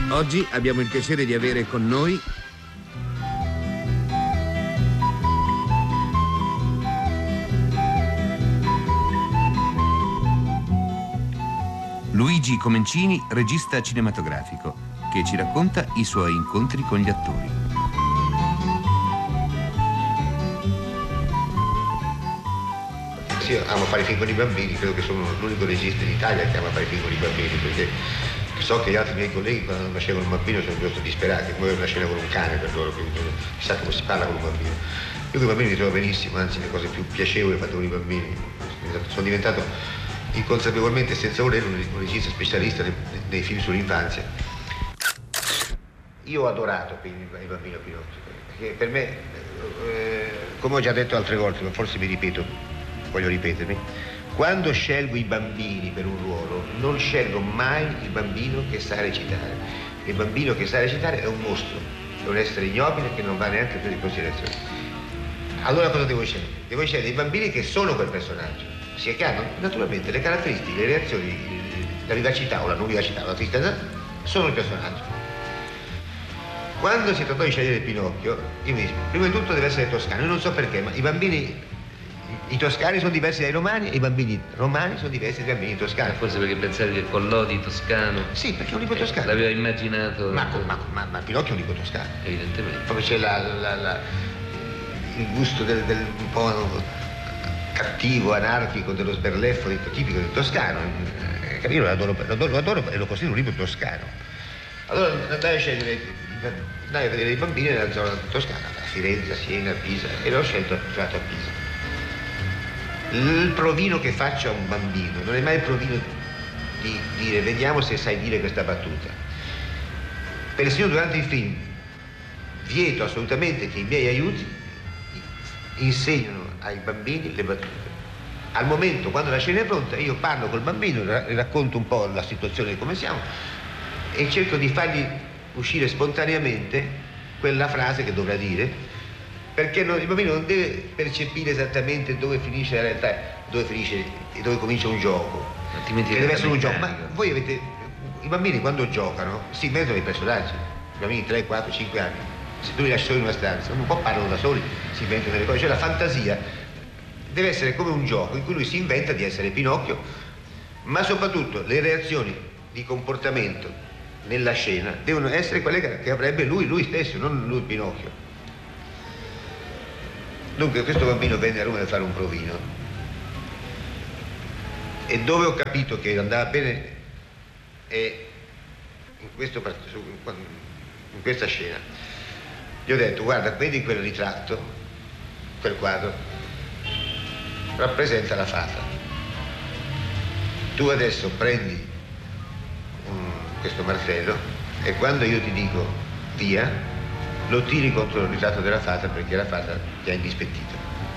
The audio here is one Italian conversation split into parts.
Oggi abbiamo il piacere di avere con noi Luigi Comencini, regista cinematografico, che ci racconta i suoi incontri con gli attori. Sì, amo fare film con i bambini, credo che sono l'unico regista in Italia che ama fare film con i bambini, perché so che gli altri miei colleghi quando nasceva un bambino sono piuttosto disperati, come una scena con un cane per loro, quindi chissà come si parla con un bambino. Io con i bambini li trovo benissimo, anzi le cose più piacevoli fatte con i bambini. Sono diventato inconsapevolmente, senza volere, un regista specialista nei film sull'infanzia. Io ho adorato i bambini a Pinocchio, perché per me, come ho già detto altre volte, ma forse mi ripeto, voglio ripetermi, quando scelgo i bambini per un ruolo, non scelgo mai il bambino che sa recitare. Il bambino che sa recitare è un mostro, è un essere ignobile che non va neanche preso in considerazione. Allora cosa devo scegliere? Devo scegliere i bambini che sono quel personaggio, sia che hanno naturalmente le caratteristiche, le reazioni, la vivacità o la non vivacità, la tristezza, sono il personaggio. Quando si trattò di scegliere Pinocchio, io mi dissi, prima di tutto deve essere toscano. Io non so perché, ma i toscani sono diversi dai romani e i bambini romani sono diversi dai bambini toscani. Forse perché pensavi che Collodi toscano. Sì, perché è un libro toscano. L'aveva immaginato. Ma Pinocchio è un libro toscano. Evidentemente. Proprio c'è il gusto del un po' cattivo, anarchico, dello sberleffo tipico del toscano. Io lo adoro e lo considero un libro toscano. Allora andai a vedere i bambini nella zona toscana, a Firenze, a Siena, a Pisa, e l'ho scelto a Pisa. Il provino che faccio a un bambino non è mai il provino di dire vediamo se sai dire questa battuta. Persino durante il film vieto assolutamente che i miei aiuti insegnano ai bambini le battute. Al momento, quando la scena è pronta, io parlo col bambino, racconto un po' la situazione di come siamo e cerco di fargli uscire spontaneamente quella frase che dovrà dire, perché il bambino non deve percepire esattamente dove finisce la realtà, dove finisce e dove comincia un gioco. Altrimenti che deve essere un gioco. Ma voi avete. I bambini quando giocano si inventano i personaggi. I bambini 3, 4, 5 anni. Se tu li lasci soli in una stanza, un po' parlano da soli, si inventano delle cose. Cioè la fantasia deve essere come un gioco in cui lui si inventa di essere Pinocchio, ma soprattutto le reazioni di comportamento nella scena devono essere quelle che avrebbe lui stesso, non lui Pinocchio. Dunque questo bambino venne a Roma per fare un provino e dove ho capito che andava bene è in questa scena. Gli ho detto guarda, vedi quel ritratto, quel quadro, rappresenta la fata. Tu adesso prendi questo martello e quando io ti dico via, lo tiri contro il ritratto della fata perché la fata ti ha indispettito.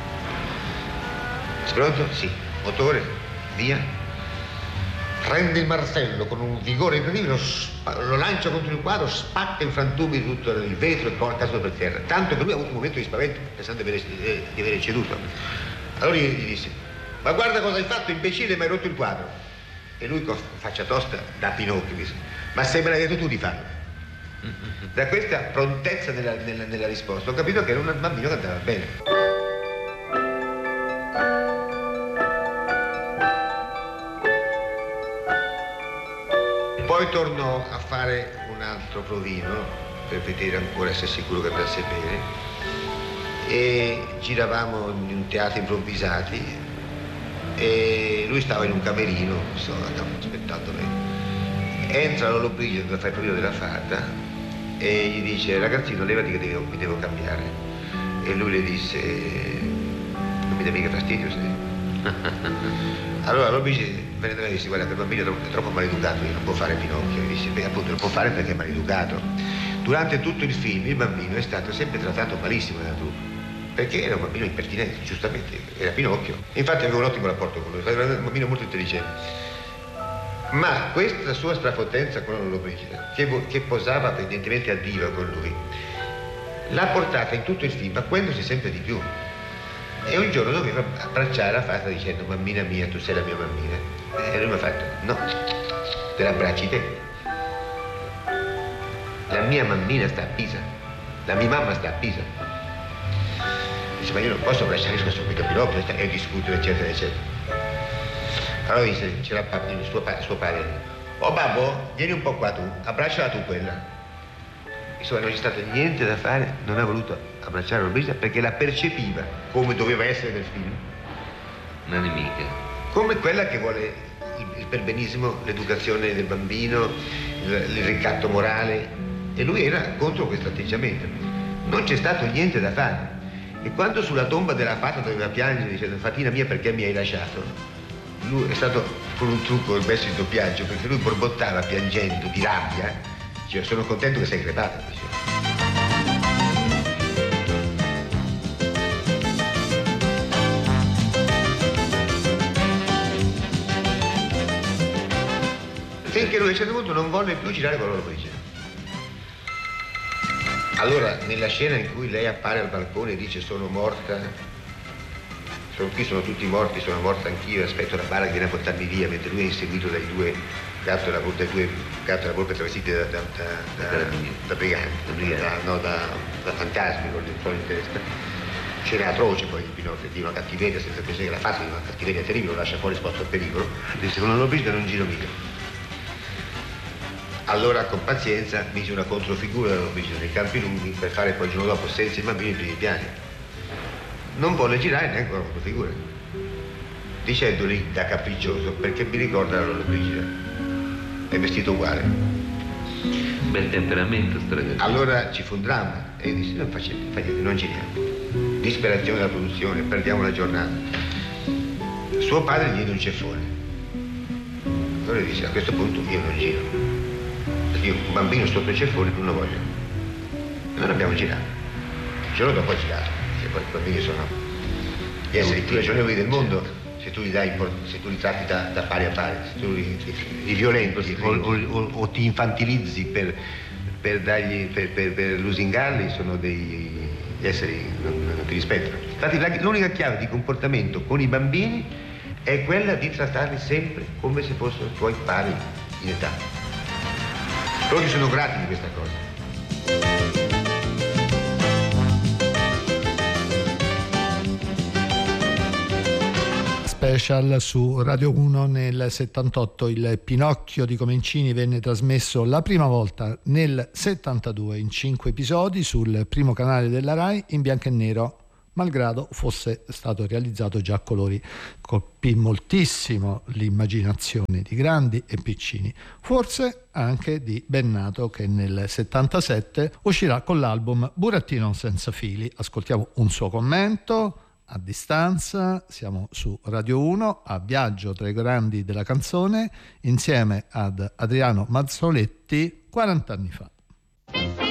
Sei pronto? Sì. Motore, via. Prende il martello con un vigore incredibile, lo lancia contro il quadro, spacca in frantumi tutto il vetro e poi caso per terra. Tanto che lui ha avuto un momento di spavento, pensando di aver ceduto. Allora gli disse, ma guarda cosa hai fatto, imbecille, mi hai rotto il quadro. E lui con faccia tosta da Pinocchio disse, ma sei me l'hai detto tu di farlo. Da questa prontezza nella risposta ho capito che era un bambino che andava bene. Poi tornò a fare un altro provino per vedere ancora se è sicuro che andasse bene e giravamo in un teatro improvvisati e lui stava in un camerino, stava aspettando me. Entra Lollobrigida per fare il provino della fata e gli dice ragazzino levati che mi devo cambiare e lui le disse non mi dà mica fastidio se... Allora Lollobrigida venne da me e disse guarda quel bambino è troppo maleducato, non può fare Pinocchio e disse beh appunto non può fare perché è maleducato. Durante tutto il film il bambino è stato sempre trattato malissimo dalla troupe perché era un bambino impertinente, giustamente, era Pinocchio. Infatti avevo un ottimo rapporto con lui, era un bambino molto intelligente. Ma questa sua strafotenza con Lollobrigida, che posava evidentemente a diva con lui, l'ha portata in tutto il film acquendosi sempre di più. E un giorno doveva abbracciare la fata dicendo bambina mia, tu sei la mia bambina. E lui mi ha fatto, no, te l'abbracci te. La mia mammina sta a Pisa, la mia mamma sta a Pisa. Dice, ma io non posso abbracciare questo Pinocchio e discutere, eccetera, eccetera. Allora dice, c'era suo padre, oh babbo, vieni un po' qua tu, abbracciala tu quella. Insomma, non c'è stato niente da fare, non ha voluto abbracciare Lollobrigida perché la percepiva come doveva essere nel film. Una nemica. Come quella che vuole il perbenismo, l'educazione del bambino, il ricatto morale. E lui era contro questo atteggiamento. Non c'è stato niente da fare. E quando sulla tomba della fata doveva piangere dicendo fatina mia perché mi hai lasciato, lui è stato con un trucco messo in doppiaggio perché lui borbottava piangendo di rabbia. Cioè, sono contento che sei crepata, diceva. Finché lui a un certo punto non volle più girare con Lollobrigida. Allora, nella scena in cui lei appare al balcone e dice sono morta, qui sono tutti morti, sono morta anch'io, aspetto la bara che viene a portarmi via, mentre lui è inseguito dai due gatti della volpe travestiti da briganti, da fantasmi con il fuoco in testa. Scena atroce poi di Pinocchio, di una cattiveria senza pensare che la faccia di una cattiveria terribile, lo lascia fuori esposto al pericolo. Dice con Lollobrigida non giro mica. Allora con pazienza mise una controfigura da Lollobrigida nei campi lunghi per fare poi il giorno dopo senza i bambini i primi piani. Non volle girare neanche con la controfigura, dicendo lì da capriccioso perché mi ricorda la Lollobrigida. È vestito uguale. Bel temperamento sto ragazzo. Allora ci fu un dramma e disse non fa niente, non giriamo. Disperazione della produzione, perdiamo la giornata. Suo padre gli diede un ceffone. Allora disse a questo punto io non giro. Perché io un bambino sotto il ceffone non lo voglio. E non abbiamo girato. Il giorno dopo ho girato. Perché poi i bambini sono gli esseri più ragionevoli del mondo. Se tu li tratti da pari a pari, se tu li violenti o ti infantilizzi per lusingarli, sono degli esseri non ti rispettano. Infatti l'unica chiave di comportamento con i bambini è quella di trattarli sempre come se fossero tuoi pari in età. Loro gli sono grati di questa cosa. Special su Radio 1 nel 78. Il Pinocchio di Comencini venne trasmesso la prima volta nel 72 in 5 episodi sul primo canale della Rai in bianco e nero, malgrado fosse stato realizzato già a colori. Colpì moltissimo l'immaginazione di grandi e piccini, forse anche di Bennato, che nel 77 uscirà con l'album Burattino senza fili. Ascoltiamo un suo commento. A distanza, siamo su Radio 1 a viaggio tra i grandi della canzone insieme ad Adriano Mazzoletti 40 anni fa.